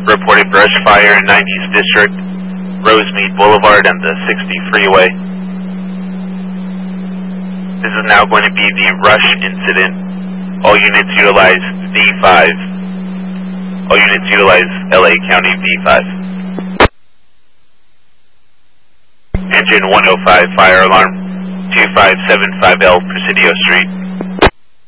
Reported brush fire in 90s District, Rosemead Boulevard and the 60 freeway. This is now going to be the rush incident. All units utilize V5. All units utilize LA County V5. Engine 105 fire alarm, 2575L Presidio Street.